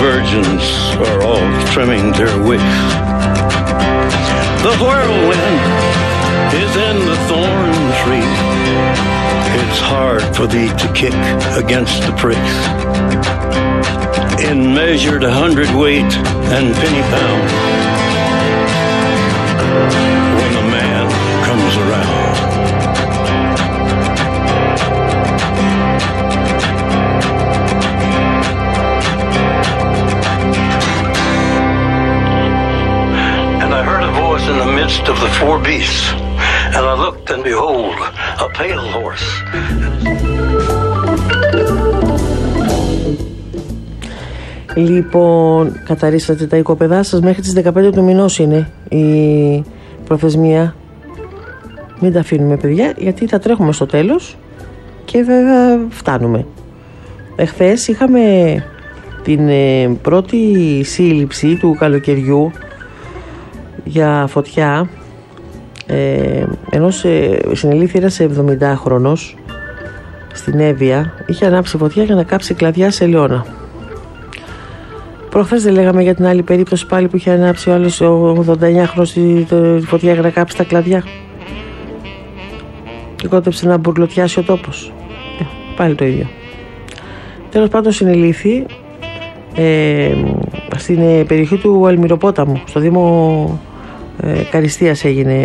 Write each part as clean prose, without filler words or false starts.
virgins are all trimming their wicks. The whirlwind is in the thorn tree. It's hard for thee to kick against the pricks. In measured 100-weight and penny pound, when the man comes around. And I heard a voice in the midst of the four beasts, and I looked, and behold, a pale horse. Λοιπόν, καθαρίσατε τα οικόπεδά σας? Μέχρι τις 15 του μηνός είναι η προθεσμία. Μην τα αφήνουμε, παιδιά, γιατί θα τρέχουμε στο τέλος και βέβαια φτάνουμε. Εχθές είχαμε την πρώτη σύλληψη του καλοκαιριού για φωτιά ενός συνελήφθη ένας 70χρονος στην Εύβοια. Είχε ανάψει φωτιά για να κάψει κλαδιά σε Λεώνα. Προχθές δεν λέγαμε για την άλλη περίπτωση πάλι που είχε ανάψει ο άλλος 89χρονος τη φωτιά για να κάψει τα κλαδιά και κότεψε να μπουρλωτιάσει ο τόπος. Πάλι το ίδιο. Τέλος πάντων, συνελήφθη στην περιοχή του Αλμυροπόταμου, στο Δήμο Καριστίας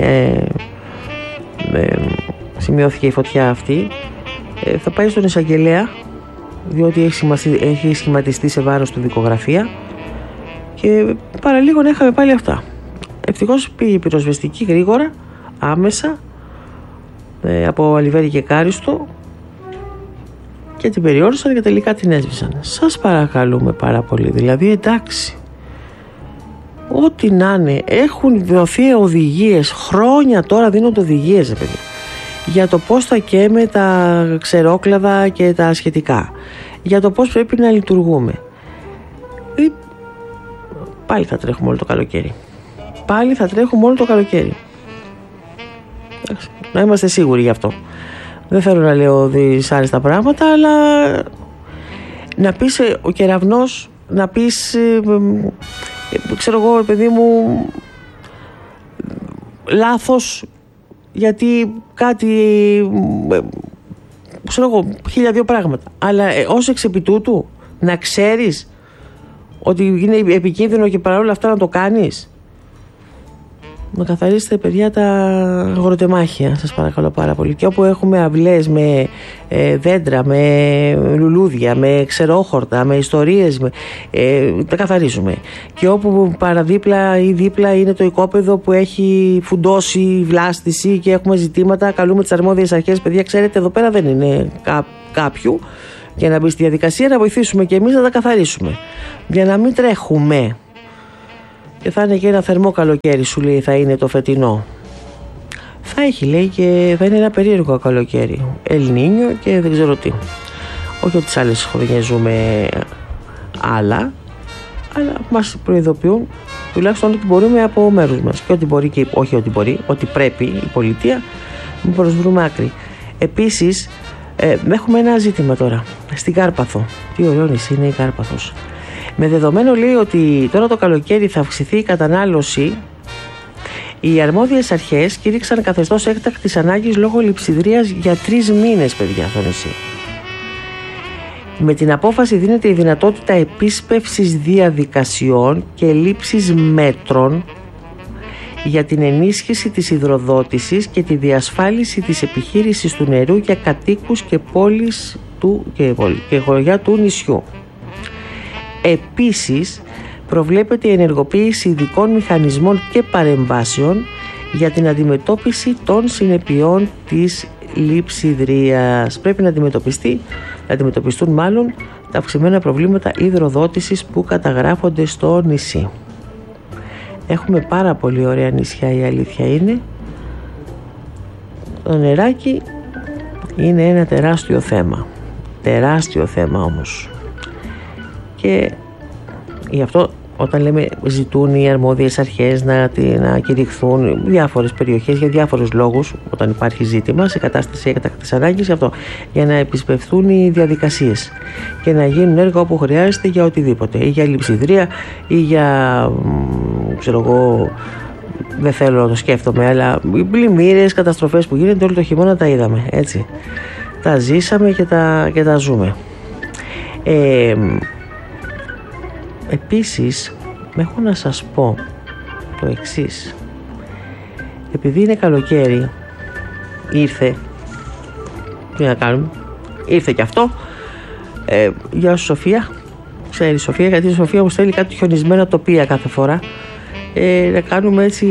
σημειώθηκε η φωτιά αυτή. Θα πάει στον εισαγγελέα, διότι έχει σχηματιστεί σε βάρος του δικογραφία και παραλίγο να είχαμε πάλι αυτά. Ευτυχώς πήγε η πυροσβεστική γρήγορα, άμεσα, από Αλιβέρη και Κάριστο, και την περιόρισαν και τελικά την έσβησαν. Σας παρακαλούμε πάρα πολύ, δηλαδή, εντάξει, ό,τι να είναι, έχουν δοθεί οδηγίες, χρόνια τώρα δίνονται οδηγίες, παιδιά, για το πώς θα καίμε τα ξερόκλαδα και τα σχετικά, για το πώς πρέπει να λειτουργούμε. Πάλι θα τρέχουμε όλο το καλοκαίρι. Πάλι θα τρέχουμε όλο το καλοκαίρι. Να είμαστε σίγουροι γι' αυτό. Δεν θέλω να λέω δυσάρεστα πράγματα, αλλά να πεις ο κεραυνός, να πεις, ξέρω εγώ, παιδί μου, λάθος, γιατί κάτι, ξέρω εγώ, 1002 πράγματα. Αλλά ως εξ επί τούτου να ξέρεις ότι είναι επικίνδυνο και παρόλα αυτά να το κάνεις. Να καθαρίσετε, παιδιά, τα αγροτεμάχια, σας παρακαλώ πάρα πολύ. Και όπου έχουμε αυλές με δέντρα, με λουλούδια, με ξερόχορτα, με ιστορίες, τα καθαρίζουμε. Και όπου παραδίπλα ή δίπλα είναι το οικόπεδο που έχει φουντώσει, βλάστηση και έχουμε ζητήματα, καλούμε τις αρμόδιες αρχές. Παιδιά, ξέρετε, εδώ πέρα δεν είναι κάποιου για να μπει στη διαδικασία, να βοηθήσουμε και εμείς να τα καθαρίσουμε. Για να μην τρέχουμε. Και θα είναι και ένα θερμό καλοκαίρι, σου λέει, θα είναι το φετινό. Θα έχει, λέει, και θα είναι ένα περίεργο καλοκαίρι. Ελνίνιο και δεν ξέρω τι. Όχι ότι τις άλλες χρονιές ζούμε άλλα, αλλά μας προειδοποιούν τουλάχιστον ότι μπορούμε από μέρους μας. Και ότι μπορεί και όχι ότι μπορεί, ότι πρέπει η πολιτεία, μην προσβρούμε άκρη. Επίσης, έχουμε ένα ζήτημα τώρα στην Κάρπαθο. Τι ωραίο νησί είναι η Κάρπαθος. Με δεδομένο, λέει, ότι τώρα το καλοκαίρι θα αυξηθεί η κατανάλωση, οι αρμόδιες αρχές κήρυξαν καθεστώς έκτακτης ανάγκης λόγω λειψιδρίας για 3 μήνες, παιδιά, στο νησί. Με την απόφαση δίνεται η δυνατότητα επίσπευσης διαδικασιών και λήψης μέτρων για την ενίσχυση της υδροδότησης και τη διασφάλιση της επιχείρησης του νερού για κατοίκους και πόλεις και χωριά του νησιού. Επίσης, προβλέπεται η ενεργοποίηση ειδικών μηχανισμών και παρεμβάσεων για την αντιμετώπιση των συνεπειών της λειψιδρίας. Πρέπει να αντιμετωπιστούν μάλλον τα αυξημένα προβλήματα υδροδότησης που καταγράφονται στο νησί. Έχουμε πάρα πολύ ωραία νησιά, η αλήθεια είναι. Το νεράκι είναι ένα τεράστιο θέμα. Τεράστιο θέμα όμως. Και γι' αυτό όταν λέμε ζητούν οι αρμόδιες αρχές να κηρυχθούν διάφορες περιοχές για διάφορους λόγους, όταν υπάρχει ζήτημα σε κατάσταση έκτακτης ανάγκης, αυτό, για να επισπευθούν οι διαδικασίες και να γίνουν έργα όπου χρειάζεται για οτιδήποτε, ή για λειψιδρία ή για, ξέρω εγώ, δεν θέλω να το σκέφτομαι, αλλά οι πλημμύρες, καταστροφές που γίνονται όλο το χειμώνα τα είδαμε, έτσι. Τα ζήσαμε και τα ζούμε. Επίσης, έχω να σας πω το εξής. Επειδή είναι καλοκαίρι, ήρθε, τι να κάνουμε, ήρθε και αυτό. Γεια σου Σοφία. Ξέρει Σοφία, γιατί η Σοφία μου στέλνει κάτι χιονισμένα τοπία κάθε φορά. Να κάνουμε έτσι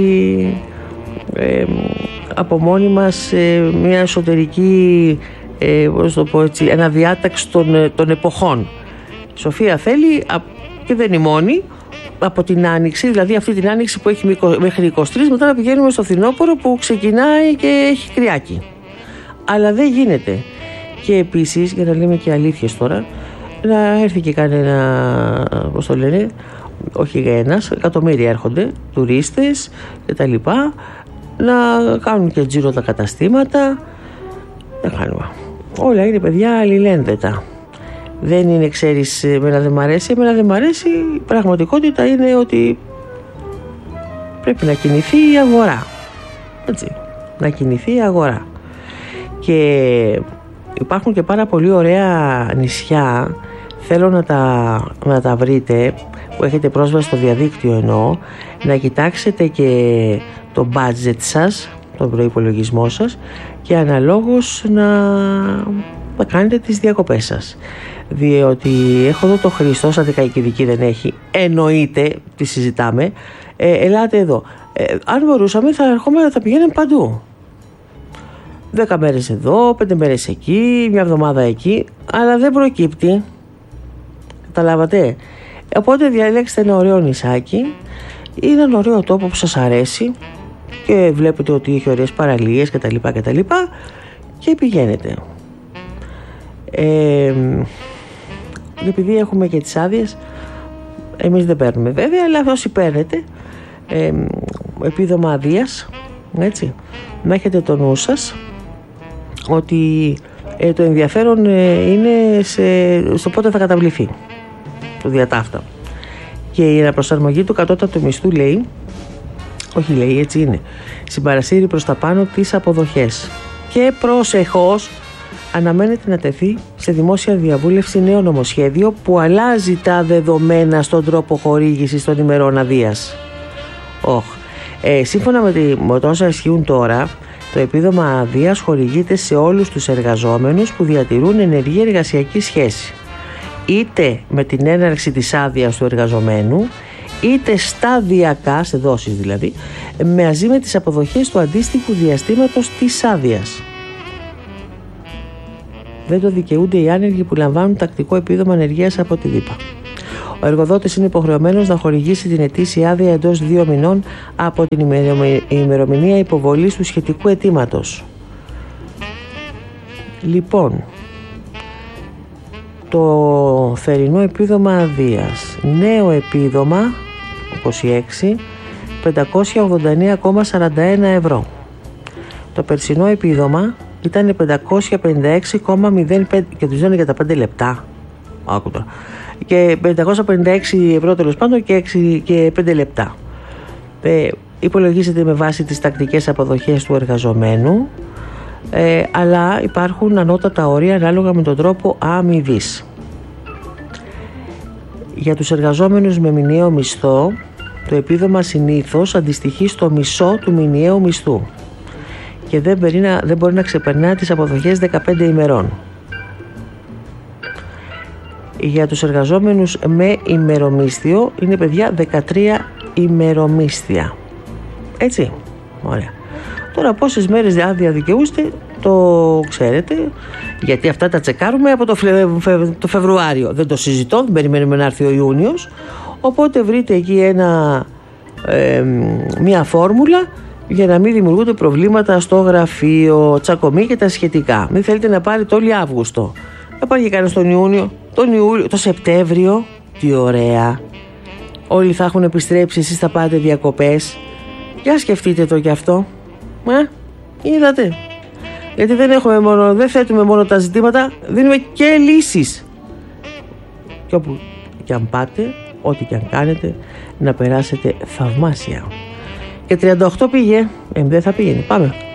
από μόνοι μας μια εσωτερική, πώς το πω έτσι, αναδιάταξη των εποχών. Η Σοφία θέλει, και δεν είναι η μόνη, από την Άνοιξη, δηλαδή αυτή την Άνοιξη που έχει μέχρι 23, μετά να πηγαίνουμε στο φθινόπωρο που ξεκινάει και έχει κρυάκι. Αλλά δεν γίνεται. Και επίσης, για να λέμε και αλήθειες τώρα, να έρθει και κανένα, πώς το λένε, όχι ένας, εκατομμύρια έρχονται, τουρίστες και τα λοιπά, να κάνουν και τζίρο τα καταστήματα. Δεν κάνουμε. Όλα είναι, παιδιά, αλληλένδετα. Δεν είναι, ξέρεις, εμένα δεν μ' αρέσει. Εμένα δεν μ' αρέσει. Η πραγματικότητα είναι ότι πρέπει να κινηθεί η αγορά. Έτσι. Να κινηθεί η αγορά. Και υπάρχουν και πάρα πολύ ωραία νησιά. Θέλω να τα βρείτε, που έχετε πρόσβαση στο διαδίκτυο εννοώ, να κοιτάξετε και το budget σας, τον προϋπολογισμό σας, και αναλόγως να κάνετε τις διακοπές σας. Διότι έχω εδώ το Χριστό, σαν δικαϊκή δεν έχει, εννοείται, τη συζητάμε, ελάτε εδώ. Αν μπορούσαμε θα πηγαίναμε παντού. 10 μέρες εδώ, 5 μέρες εκεί, μια εβδομάδα εκεί, αλλά δεν προκύπτει. Καταλάβατε. Οπότε διαλέξτε ένα ωραίο νησάκι ή έναν ωραίο τόπο που σας αρέσει και βλέπετε ότι έχει ωραίες παραλίες κτλ. Και πηγαίνετε. Επειδή έχουμε και τις άδειες, εμείς δεν παίρνουμε βέβαια, αλλά όσοι παίρνετε επίδομα αδείας, έτσι, να έχετε το νου σας ότι το ενδιαφέρον είναι στο πότε θα καταβληθεί το διατάφτα. Και η αναπροσαρμογή του κατώτατου μισθού λέει, όχι λέει, έτσι είναι, συμπαρασύρει προς τα πάνω τις αποδοχές. Και προσεχώς αναμένεται να τεθεί σε δημόσια διαβούλευση νέο νομοσχέδιο που αλλάζει τα δεδομένα στον τρόπο χορήγησης των ημερών αδείας. Σύμφωνα με όσα ισχύουν τώρα, το επίδομα αδείας χορηγείται σε όλους τους εργαζόμενους που διατηρούν ενεργή εργασιακή σχέση, είτε με την έναρξη της άδειας του εργαζομένου, είτε σταδιακά, σε δόσεις δηλαδή, μαζί με τις αποδοχές του αντίστοιχου διαστήματος της άδειας. Δεν το δικαιούνται οι άνεργοι που λαμβάνουν τακτικό επίδομα ανεργίας από τη ΔΥΠΑ. Ο εργοδότης είναι υποχρεωμένος να χορηγήσει την ετήσια άδεια εντός 2 μηνών από την ημερομηνία υποβολής του σχετικού αιτήματος. Λοιπόν, το θερινό επίδομα αδείας, νέο επίδομα 26, 589,41 ευρώ. Το περσινό επίδομα ήταν 556,05 και τους δίνουν για τα 5 λεπτά. Άκου τώρα. Και 556 ευρώ τέλος πάντων και 5 λεπτά. Υπολογίζεται με βάση τις τακτικές αποδοχές του εργαζομένου, αλλά υπάρχουν ανώτατα όρια ανάλογα με τον τρόπο αμοιβής. Για τους εργαζόμενους με μηνιαίο μισθό, το επίδομα συνήθως αντιστοιχεί στο μισό του μηνιαίου μισθού και δεν μπορεί να ξεπερνά τις αποδοχές 15 ημερών. Για τους εργαζόμενους με ημερομίσθιο είναι, παιδιά, 13 ημερομίσθια. Έτσι, ωραία. Τώρα πόσες μέρες άδεια δικαιούστε το ξέρετε, γιατί αυτά τα τσεκάρουμε από το Φεβρουάριο. Δεν το συζητώ, δεν περιμένουμε να έρθει ο Ιούνιος. Οπότε βρείτε εκεί μια φόρμουλα για να μην δημιουργούνται προβλήματα στο γραφείο, τσακωμί και τα σχετικά. Μην θέλετε να πάρετε όλοι Αύγουστο. Θα πάρει και κανένα τον Ιούνιο, τον Ιούλιο, τον Σεπτέμβριο. Τι ωραία. όλοι θα έχουν επιστρέψει, εσείς θα πάτε διακοπές. Για σκεφτείτε το κι αυτό. Είδατε. Γιατί δεν θέτουμε μόνο τα ζητήματα, δίνουμε και λύσεις. Και όπου κι αν πάτε, ό,τι κι αν κάνετε, να περάσετε θαυμάσια. Και 38 πήγε, δεν θα πήγαινε. Πάμε.